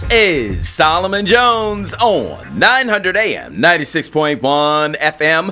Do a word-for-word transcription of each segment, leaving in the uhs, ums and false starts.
is Solomon Jones on nine hundred A M, ninety-six point one F M,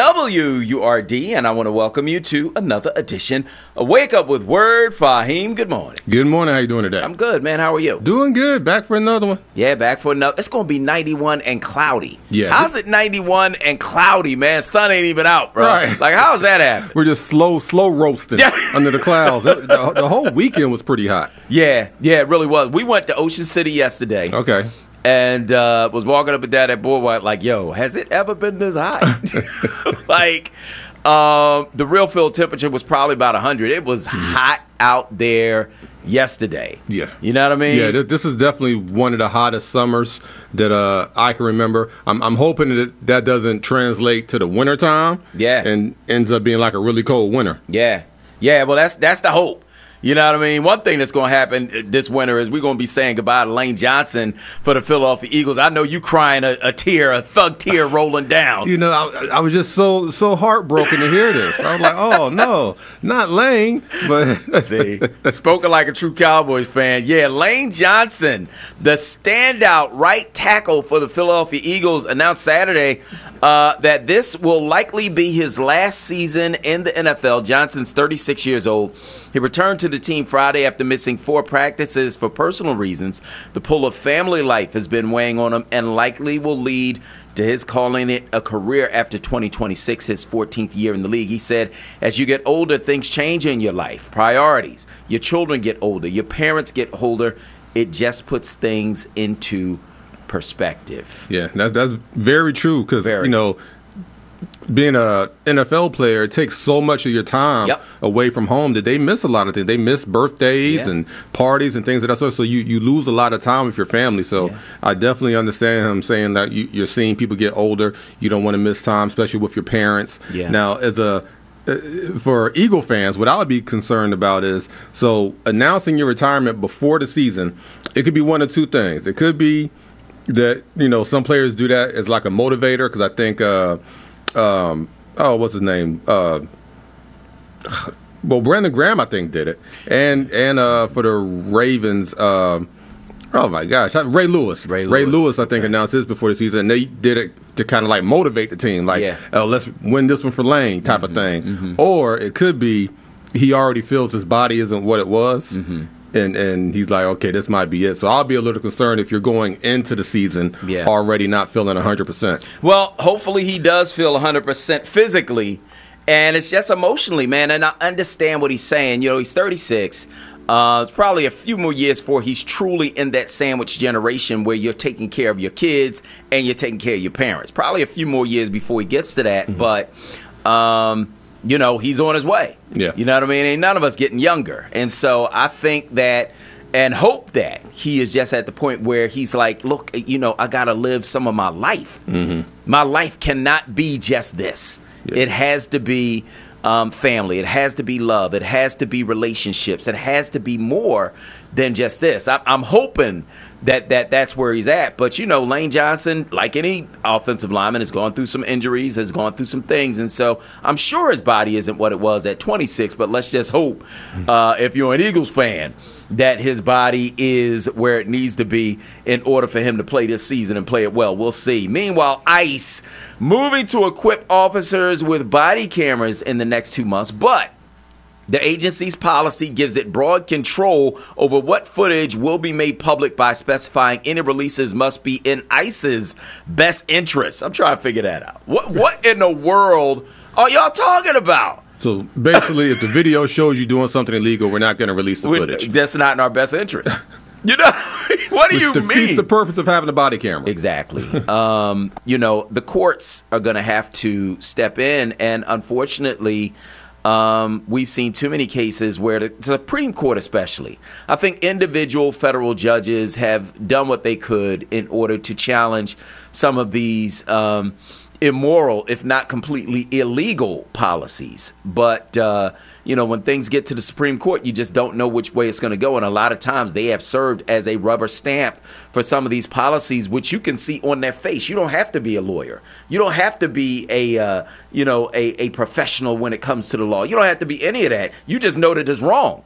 W U R D, and I want to welcome you to another edition of Wake Up with Word. Fahim, good morning. Good morning. How you doing today? I'm good, man. How are you? Doing good. Back for another one. Yeah, back for another. It's going to be ninety-one and cloudy. Yeah. How's it ninety-one and cloudy, man? Sun ain't even out, bro. Right. Like, how's that happen? We're just slow, slow roasting under the clouds. The, the whole weekend was pretty hot. Yeah, yeah, it really was. We went to Ocean City yesterday. Okay. And uh, was walking up and down that boardwalk like, yo, has it ever been this hot? like, um, the real field temperature was probably about one hundred. It was mm-hmm. hot out there yesterday. Yeah. You know what I mean? Yeah, th- this is definitely one of the hottest summers that uh, I can remember. I'm, I'm hoping that that doesn't translate to the wintertime. Yeah. And ends up being like a really cold winter. Yeah. Yeah, well, that's that's the hope. You know what I mean? One thing that's going to happen this winter is we're going to be saying goodbye to Lane Johnson for the Philadelphia Eagles. I know you crying a, a tear, a thug tear rolling down. You know, I, I was just so so heartbroken to hear this. I was like, oh, no, not Lane. But see, spoken like a true Cowboys fan. Yeah, Lane Johnson, the standout right tackle for the Philadelphia Eagles, announced Saturday uh, that this will likely be his last season in the N F L. Johnson's thirty-six years old. He returned to the team Friday after missing four practices for personal reasons. The pull of family life has been weighing on him and likely will lead to his calling it a career after twenty twenty-six, his fourteenth year in the league. He said, as you get older, things change in your life. Priorities. Your children get older. Your parents get older. It just puts things into perspective. Yeah, that, that's very true because, you know, being a N F L player, it takes so much of your time yep. away from home that they miss a lot of things. They miss birthdays yeah. and parties and things of that sort. So you, you lose a lot of time with your family. So yeah. I definitely understand him saying that you, you're seeing people get older. You don't want to miss time, especially with your parents. Yeah. Now, as a for Eagle fans, what I would be concerned about is, so announcing your retirement before the season, it could be one of two things. It could be that, you know, some players do that as like a motivator because I think uh, – Um, oh, what's his name? Uh, well, Brandon Graham, I think, did it, and and uh, for the Ravens, uh, oh my gosh, Ray Lewis. Ray Lewis, Ray Lewis I think, right. announced this before the season, and they did it to kind of like motivate the team, like, yeah. oh, let's win this one for Lane, type mm-hmm, of thing. Mm-hmm. Or it could be he already feels his body isn't what it was. Mm-hmm. And and he's like, okay, this might be it. So I'll be a little concerned if you're going into the season yeah. already not feeling one hundred percent. Well, hopefully he does feel one hundred percent physically, and it's just emotionally, man. And I understand what he's saying. You know, he's thirty-six. Uh, it's probably a few more years before he's truly in that sandwich generation where you're taking care of your kids and you're taking care of your parents. Probably a few more years before he gets to that, mm-hmm. but... Um, you know, he's on his way. Yeah. You know what I mean? Ain't none of us getting younger. And so I think that and hope that he is just at the point where he's like, look, you know, I got to live some of my life. Mm-hmm. My life cannot be just this. Yeah. It has to be um, family. It has to be love. It has to be relationships. It has to be more than just this. I, I'm hoping that, that that's where he's at. But, you know, Lane Johnson, like any offensive lineman, has gone through some injuries, has gone through some things. And so I'm sure his body isn't what it was at twenty-six. But let's just hope, uh, if you're an Eagles fan, that his body is where it needs to be in order for him to play this season and play it well. We'll see. Meanwhile, ICE moving to equip officers with body cameras in the next two months. But the agency's policy gives it broad control over what footage will be made public by specifying any releases must be in ICE's best interest. I'm trying to figure that out. What what in the world are y'all talking about? So basically, if the video shows you doing something illegal, we're not going to release the footage. That's not in our best interest. You know, what do Which you defeats mean? the purpose of having a body camera. Exactly. um, you know, the courts are going to have to step in, and unfortunately, Um, we've seen too many cases where the Supreme Court especially, I think individual federal judges have done what they could in order to challenge some of these um, immoral, if not completely illegal policies. But, uh, you know, when things get to the Supreme Court, you just don't know which way it's going to go. And a lot of times they have served as a rubber stamp for some of these policies, which you can see on their face. You don't have to be a lawyer. You don't have to be a, uh, you know, a, a professional when it comes to the law. You don't have to be any of that. You just know that it's wrong.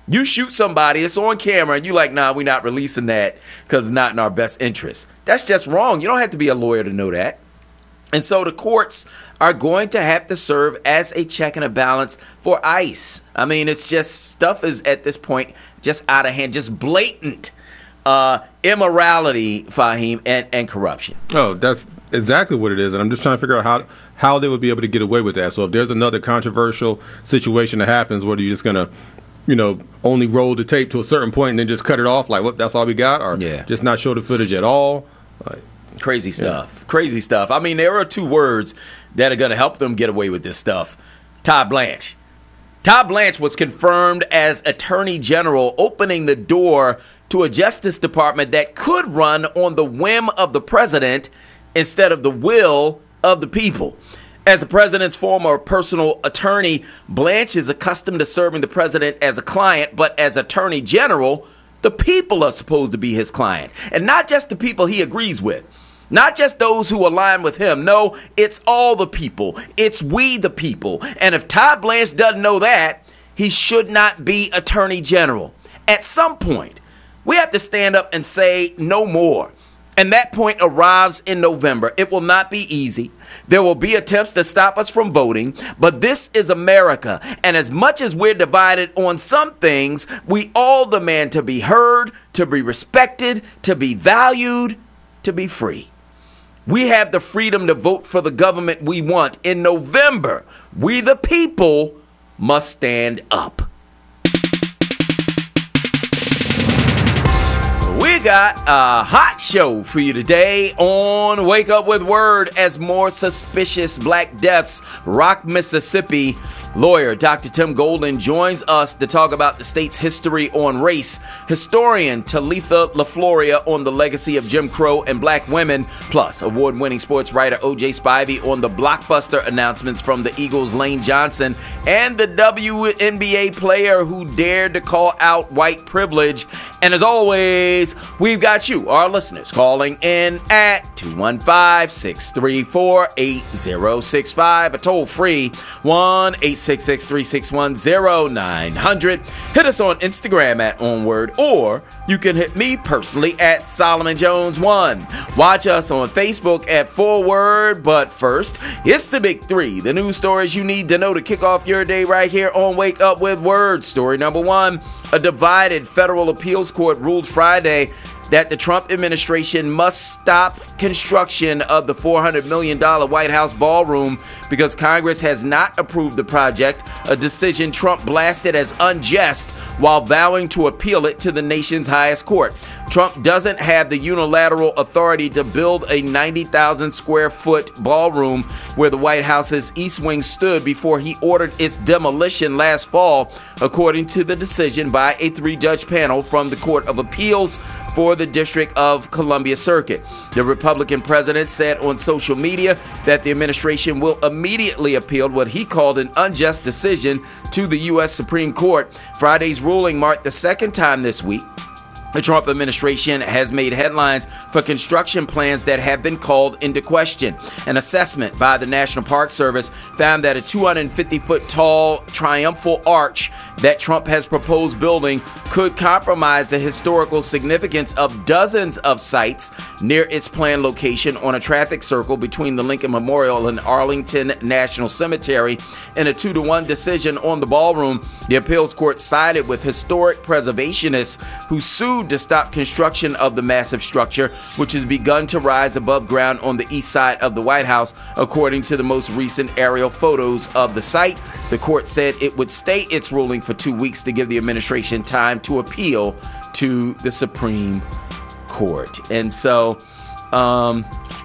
You shoot somebody, it's on camera, and you like, nah, we're not releasing that because it's not in our best interest. That's just wrong. You don't have to be a lawyer to know that. And so the courts are going to have to serve as a check and a balance for ICE. I mean, it's just stuff is at this point just out of hand, just blatant uh, immorality, Fahim, and, and corruption. Oh, that's exactly what it is. And I'm just trying to figure out how, how they would be able to get away with that. So if there's another controversial situation that happens, what are you just going to, you know, only roll the tape to a certain point and then just cut it off? Like, what, that's all we got? Or yeah. just not show the footage at all? Like, Crazy stuff. Yeah. Crazy stuff. I mean, there are two words that are going to help them get away with this stuff. Todd Blanche. Todd Blanche was confirmed as Attorney General, opening the door to a Justice Department that could run on the whim of the president instead of the will of the people. As the president's former personal attorney, Blanche is accustomed to serving the president as a client, but as Attorney General, the people are supposed to be his client, and not just the people he agrees with. Not just those who align with him. No, it's all the people. It's we the people. And if Todd Blanche doesn't know that, he should not be Attorney General. At some point, we have to stand up and say no more. And that point arrives in November. It will not be easy. There will be attempts to stop us from voting, but this is America. And as much as we're divided on some things, we all demand to be heard, to be respected, to be valued, to be free. We have the freedom to vote for the government we want. In November, we the people must stand up. We got a hot show for you today on Wake Up With Word as more suspicious black deaths rock Mississippi. Lawyer Doctor Tim Golden joins us to talk about the state's history on race. Historian Talitha LaFloria on the legacy of Jim Crow and black women. Plus, award-winning sports writer O J Spivey on the blockbuster announcements from the Eagles' Lane Johnson and the W N B A player who dared to call out white privilege. And as always, we've got you, our listeners, calling in at two one five, six three four, eight zero six five, a toll-free one eight six six, three six one, zero nine hundred. Hit us on Instagram at Onward, or you can hit me personally at Solomon Jones one. Watch us on Facebook at Forward, but first, it's the big three, the news stories you need to know to kick off your day right here on Wake Up With Word. Story number one, a divided federal appeals court ruled Friday that the Trump administration must stop construction of the four hundred million dollars White House ballroom because Congress has not approved the project, a decision Trump blasted as unjust while vowing to appeal it to the nation's highest court. Trump doesn't have the unilateral authority to build a ninety thousand square foot ballroom where the White House's East Wing stood before he ordered its demolition last fall, according to the decision by a three-judge panel from the Court of Appeals for the District of Columbia Circuit. The Republican president said on social media that the administration will immediately appeal what he called an unjust decision to the U S Supreme Court. Friday's ruling marked the second time this week the Trump administration has made headlines for construction plans that have been called into question. An assessment by the National Park Service found that a two hundred fifty foot tall triumphal arch that Trump has proposed building could compromise the historical significance of dozens of sites near its planned location on a traffic circle between the Lincoln Memorial and Arlington National Cemetery. In a two to one decision on the ballroom, the appeals court sided with historic preservationists who sued to stop construction of the massive structure, which has begun to rise above ground on the east side of the White House, according to the most recent aerial photos of the site. The court said it would stay its ruling for two weeks to give the administration time to appeal to the Supreme Court. And so, um,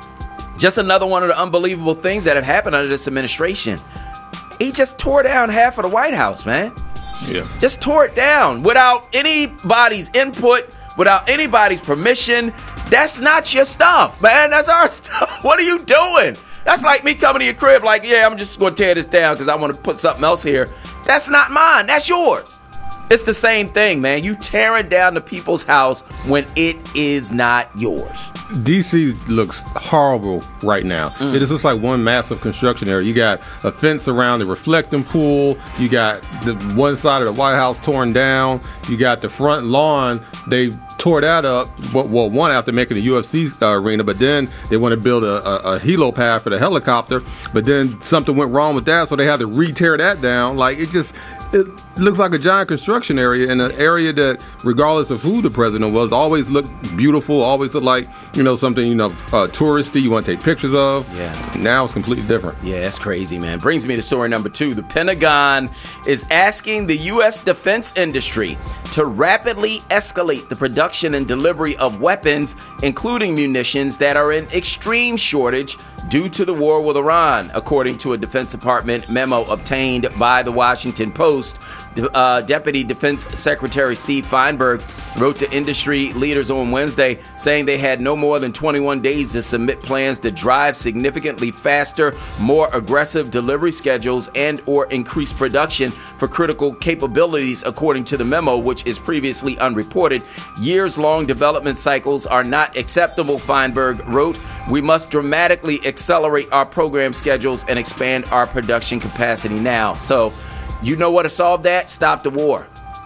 just another one of the unbelievable things that have happened under this administration. He just tore down half of the White House, man. Yeah. Just tore it down without anybody's input, without anybody's permission. That's not your stuff, man. That's our stuff. What are you doing? That's like me coming to your crib like, yeah, I'm just going to tear this down because I want to put something else here. That's not mine. That's yours. It's the same thing, man. You tearing down the people's house when it is not yours. D C looks horrible right now. Mm. It is just like one massive construction area. You got a fence around the reflecting pool. You got the one side of the White House torn down. You got the front lawn. They tore that up. Well, one after making the U F C uh, arena, but then they want to build a, a, a helipad for the helicopter. But then something went wrong with that, so they had to re-tear that down. Like, it just... It looks like a giant construction area, in an area that, regardless of who the president was, always looked beautiful, always looked like, you know, something, you know, uh, touristy you want to take pictures of. Yeah. Now it's completely different. Yeah, that's crazy, man. Brings me to story number two. The Pentagon is asking the U S defense industry to rapidly escalate the production and delivery of weapons, including munitions, that are in extreme shortage due to the war with Iran, according to a Defense Department memo obtained by the Washington Post. Uh, Deputy Defense Secretary Steve Feinberg wrote to industry leaders on Wednesday saying they had no more than twenty-one days to submit plans to drive significantly faster, more aggressive delivery schedules and or increase production for critical capabilities, according to the memo, which is previously unreported. Years-long development cycles are not acceptable, Feinberg wrote. We must dramatically accelerate our program schedules and expand our production capacity now. So, you know what to solve that? Stop the war.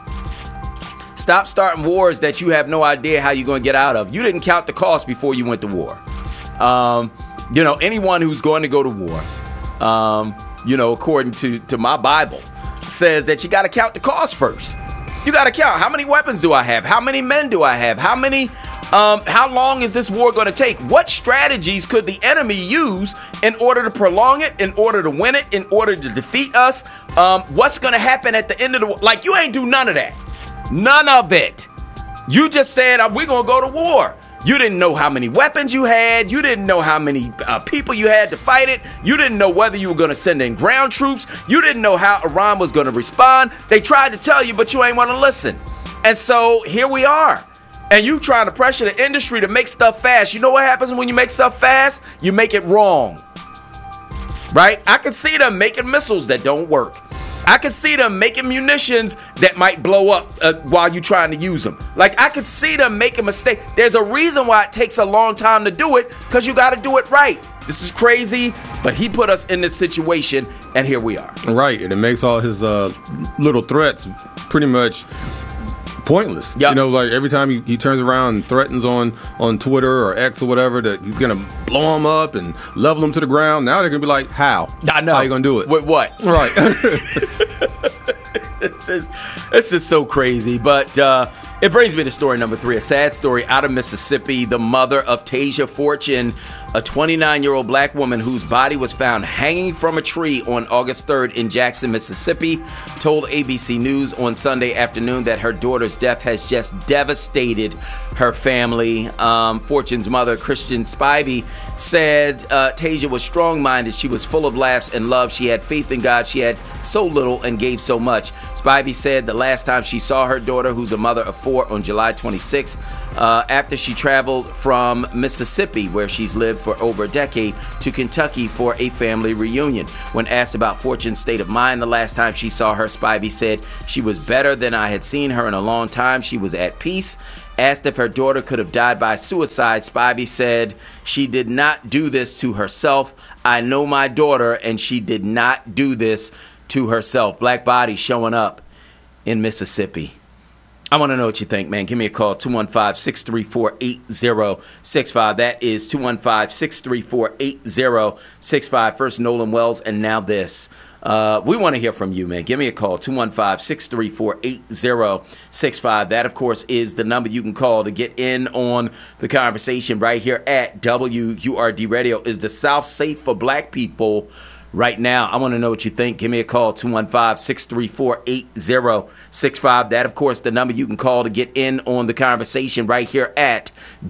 Stop starting wars that you have no idea how you're going to get out of. You didn't count the cost before you went to war. Um, you know, anyone who's going to go to war, um, you know, according to, to my Bible, says that you got to count the cost first. You got to count. How many weapons do I have? How many men do I have? How many... Um, how long is this war going to take? What strategies could the enemy use in order to prolong it, in order to win it, in order to defeat us? Um, what's going to happen at the end of the war? Like, you ain't do none of that. None of it. You just said, uh, we're going to go to war. You didn't know how many weapons you had. You didn't know how many uh, people you had to fight it. You didn't know whether you were going to send in ground troops. You didn't know how Iran was going to respond. They tried to tell you, but you ain't want to listen. And so here we are. And you trying to pressure the industry to make stuff fast. You know what happens when you make stuff fast? You make it wrong. Right? I can see them making missiles that don't work. I can see them making munitions that might blow up uh, while you're trying to use them. Like, I could see them making mistakes. There's a reason why it takes a long time to do it, because you got to do it right. This is crazy, but he put us in this situation, and here we are. Right, and it makes all his uh, little threats pretty much pointless. Yep. You know, like every time he, he turns around and threatens on, on Twitter or X or whatever that he's going to blow him up and level him to the ground, now they're going to be like, how? I know. How are you going to do it? With what? Right. This is, this is so crazy, but uh, it brings me to story number three, a sad story out of Mississippi. The mother of Tasia Fortune, a twenty-nine-year-old black woman whose body was found hanging from a tree on August third in Jackson, Mississippi, told A B C News on Sunday afternoon that her daughter's death has just devastated her family. Um, Fortune's mother, Christian Spivey, said uh, Tasia was strong-minded. She was full of laughs and love. She had faith in God. She had so little and gave so much. Spivey said the last time she saw her daughter, who's a mother of four, on July twenty-sixth, uh, after she traveled from Mississippi, where she's lived for over a decade, to Kentucky for a family reunion. When asked about Fortune's state of mind the last time she saw her, Spivey said she was better than I had seen her in a long time. She was at peace. Asked if her daughter could have died by suicide, Spivey said she did not do this to herself. I know my daughter, and she did not do this to herself. Black body showing up in Mississippi. I want to know what you think, man. Give me a call, two one five, six three four, eight zero six five. That is two one five, six three four, eight zero six five. First Nolan Wells, and now this. Uh, we want to hear from you, man. Give me a call, two one five, six three four, eight zero six five. That, of course, is the number you can call to get in on the conversation right here at W U R D Radio. Is the South safe for black people right now? I want to know what you think. Give me a call, two one five, six three four, eight zero six five. That, of course, the number you can call to get in on the conversation right here at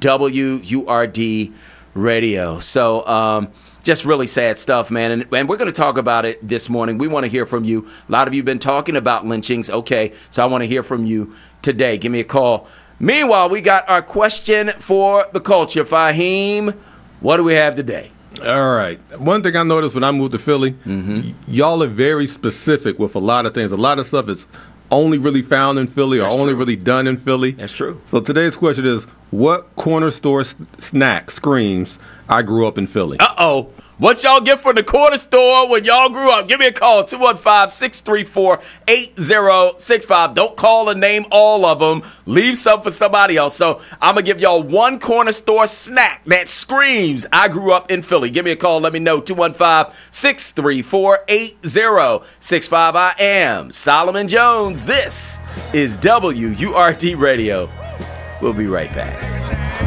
W U R D Radio. So, um... just really sad stuff, man. And, and we're going to talk about it this morning. We want to hear from you. A lot of you have been talking about lynchings. Okay, so I want to hear from you today. Give me a call. Meanwhile, we got our question for the culture. Fahim, what do we have today? All right. One thing I noticed when I moved to Philly, mm-hmm. y- y'all are very specific with a lot of things. A lot of stuff is only really found in Philly or That's only true. really done in Philly. That's true. So today's question is, what corner store s- snack screams, I grew up in Philly? Uh-oh. What y'all get from the corner store when y'all grew up? Give me a call, two one five, six three four, eight zero six five. Don't call and name all of them. Leave some for somebody else. So I'm going to give y'all one corner store snack that screams, I grew up in Philly. Give me a call. Let me know, two one five, six three four, eight zero six five. I am Solomon Jones. This is W U R D Radio. We'll be right back.